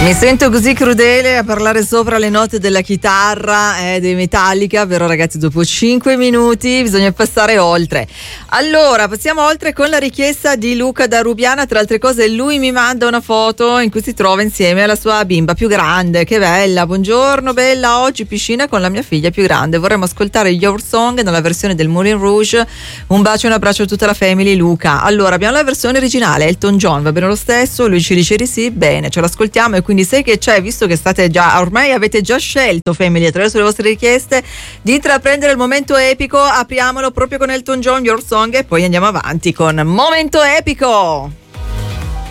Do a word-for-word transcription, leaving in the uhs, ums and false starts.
Mi sento così crudele a parlare sopra le note della chitarra eh, dei Metallica, però ragazzi dopo cinque minuti bisogna passare oltre. Allora passiamo oltre con la richiesta di Luca da Rubiana. Tra altre cose lui mi manda una foto in cui si trova insieme alla sua bimba più grande. Che bella, buongiorno bella, oggi piscina con la mia figlia più grande, vorremmo ascoltare Your Song nella versione del Moulin Rouge. Un bacio e un abbraccio a tutta la family, Luca. Allora abbiamo la versione originale, Elton John, va bene lo stesso? Lui ci dice di sì, bene, ce l'ascoltiamo. E quindi sai che c'è, visto che state già, ormai avete già scelto family attraverso le vostre richieste di intraprendere il momento epico, apriamolo proprio con Elton John, Your Song, e poi andiamo avanti con Momento Epico.